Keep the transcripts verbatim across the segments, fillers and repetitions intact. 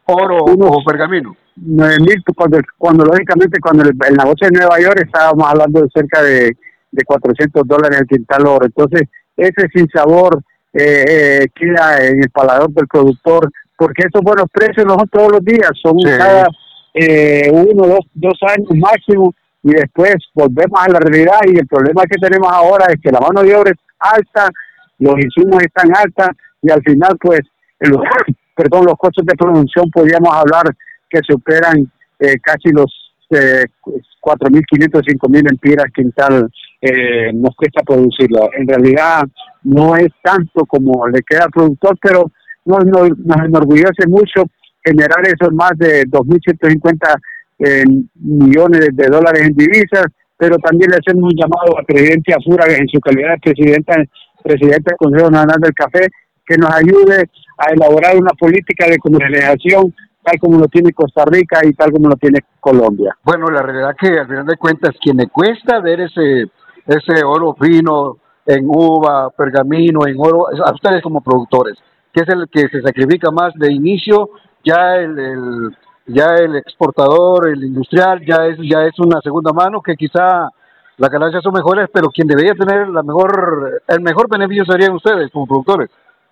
oro unos, o pergamino. nueve mil, cuando, cuando lógicamente cuando el, el negocio de Nueva York estábamos hablando de cerca de, de cuatrocientos dólares el quintal oro. Entonces, ese sinsabor eh, eh, queda en el paladar del productor, porque estos buenos precios no son todos los días, son sí. cada eh, uno, dos, dos años máximo, y después volvemos a la realidad. Y el problema que tenemos ahora es que la mano de obra es alta, los insumos están altos, y al final pues el, perdón los costos de producción podríamos hablar que superan eh, casi los eh, cuatro mil quinientos, cinco mil empiras quintal eh, nos cuesta producirlo. En realidad no es tanto como le queda al productor, pero nos, nos, nos enorgullece mucho generar esos más de dos mil ciento cincuenta eh, millones de dólares en divisas, pero también le hacemos un llamado al presidente Afura en su calidad de presidenta presidente del Consejo Nacional del Café, que nos ayude a elaborar una política de comercialización tal como lo tiene Costa Rica y tal como lo tiene Colombia. Bueno, la realidad que al final de cuentas, quien le cuesta ver ese ese oro fino en uva, pergamino, en oro, a ustedes como productores, que es el que se sacrifica más de inicio, ya el, el ya el exportador, el industrial, ya es ya es una segunda mano que quizá las ganancias son mejores, pero quien debería tener la mejor el mejor beneficio serían ustedes como productores.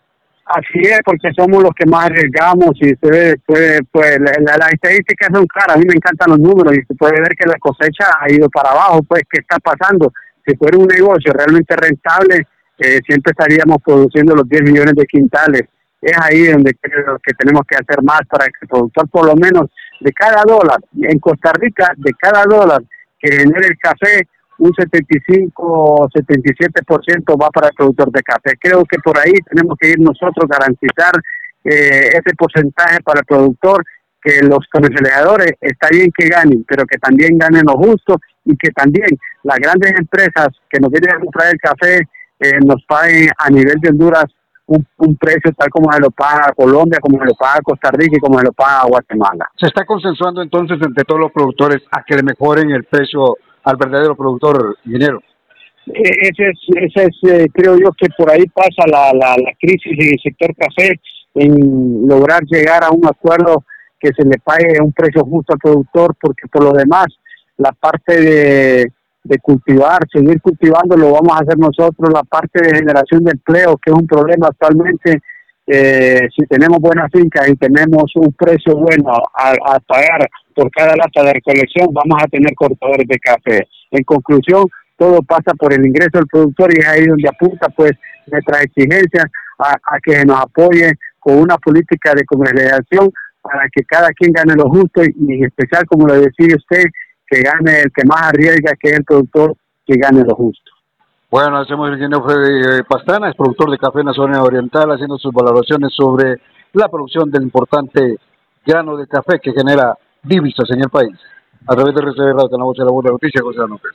Así es, porque somos los que más arriesgamos y se ve, puede, pues las la, la estadísticas son claras. A mí me encantan los números y se puede ver que la cosecha ha ido para abajo. Pues, ¿qué está pasando? Si fuera un negocio realmente rentable, eh, siempre estaríamos produciendo los diez millones de quintales. Es ahí donde creo que tenemos que hacer más para que el productor, por lo menos de cada dólar, en Costa Rica, de cada dólar que genere el café, un setenta y cinco, setenta y siete por ciento va para el productor de café. Creo que por ahí tenemos que ir nosotros, garantizar eh, ese porcentaje para el productor, que los comercializadores está bien que ganen, pero que también ganen lo justo, y que también las grandes empresas que nos vienen a comprar el café eh, nos paguen a nivel de Honduras un, un precio tal como se lo paga Colombia, como se lo paga Costa Rica y como se lo paga Guatemala. ¿Se está consensuando entonces entre todos los productores a que le mejoren el precio al verdadero productor minero? Eh, ese es, ese es eh, creo yo que por ahí pasa la, la, la crisis en el sector café, en lograr llegar a un acuerdo que se le pague un precio justo al productor, porque por lo demás la parte de, de cultivar, seguir cultivando lo vamos a hacer nosotros, la parte de generación de empleo, que es un problema actualmente. Eh, si tenemos buenas fincas y tenemos un precio bueno a, a pagar por cada lata de recolección, vamos a tener cortadores de café. En conclusión, todo pasa por el ingreso del productor, y es ahí donde apunta pues nuestras exigencias a, a que nos apoye con una política de comercialización para que cada quien gane lo justo, y, y en especial, como lo decía usted, que gane el que más arriesga, que es el productor, que gane lo justo. Bueno, hacemos el ingeniero Freddy Pastrana, es productor de café en la zona oriental, haciendo sus valoraciones sobre la producción del importante grano de café que genera divisas en el país. A través de R C B Radio, con la voz de la buena noticia, José López.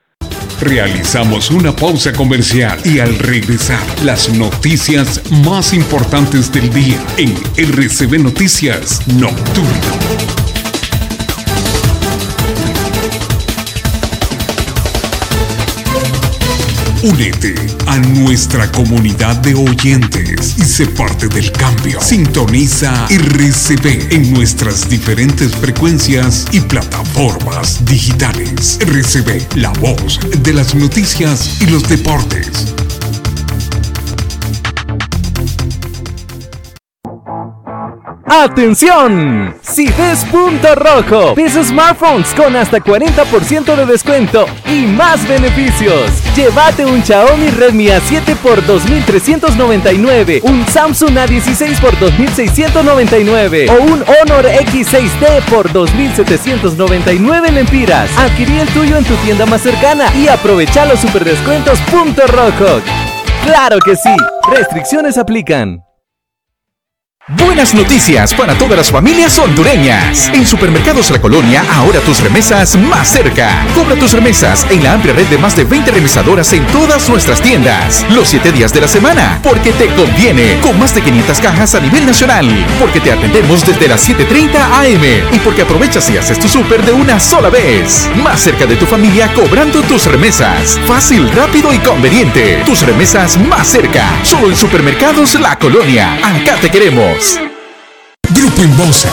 Realizamos una pausa comercial y al regresar, las noticias más importantes del día en R C B Noticias Nocturno. Únete a nuestra comunidad de oyentes y sé parte del cambio. Sintoniza R C B en nuestras diferentes frecuencias y plataformas digitales. R C B, la voz de las noticias y los deportes. ¡Atención! Si ves Punto Rojo, ves smartphones con hasta cuarenta por ciento de descuento y más beneficios. Llévate un Xiaomi Redmi A siete por dos mil trescientos noventa y nueve, un Samsung A dieciséis por dos mil seiscientos noventa y nueve o un Honor X seis T por dos mil setecientos noventa y nueve lempiras. Adquirí el tuyo en tu tienda más cercana y aprovecha los super descuentos Punto Rojo. ¡Claro que sí! Restricciones aplican. Buenas noticias para todas las familias hondureñas. En Supermercados La Colonia, ahora tus remesas más cerca. Cobra tus remesas en la amplia red de más de veinte remesadoras en todas nuestras tiendas. Los siete días de la semana, porque te conviene. Con más de quinientas cajas a nivel nacional. Porque te atendemos desde las siete treinta a eme. Y porque aprovechas y haces tu súper de una sola vez. Más cerca de tu familia cobrando tus remesas. Fácil, rápido y conveniente. Tus remesas más cerca. Solo en Supermercados La Colonia. Acá te queremos. Grupo Inbosa